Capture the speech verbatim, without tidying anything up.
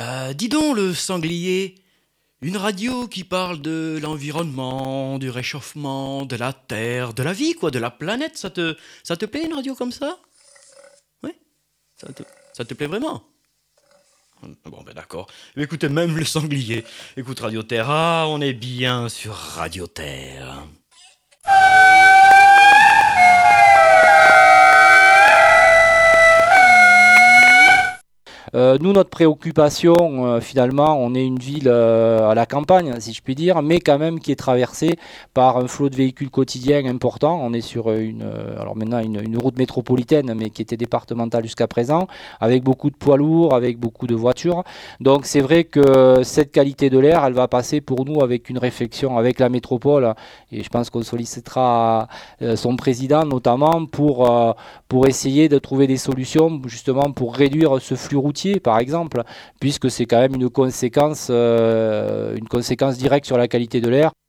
Euh, dis donc, le sanglier, une radio qui parle de l'environnement, du réchauffement, de la Terre, de la vie, quoi, de la planète, ça te, ça te plaît une radio comme ça? Oui? Ça te, ça te plaît vraiment? Bon, ben d'accord. Mais écoutez, même le sanglier. Écoute, Radio Terra, on est bien sur Radio Terre. Euh, nous, notre préoccupation, euh, finalement, on est une ville euh, à la campagne, si je puis dire, mais quand même qui est traversée par un flot de véhicules quotidiens important. On est sur une, euh, alors maintenant une, une route métropolitaine, mais qui était départementale jusqu'à présent, avec beaucoup de poids lourds, avec beaucoup de voitures. Donc c'est vrai que cette qualité de l'air, elle va passer pour nous avec une réflexion avec la métropole, et je pense qu'on sollicitera euh, son président notamment pour, euh, pour essayer de trouver des solutions justement pour réduire ce flux routier, par exemple, puisque c'est quand même une conséquence, euh, une conséquence directe sur la qualité de l'air.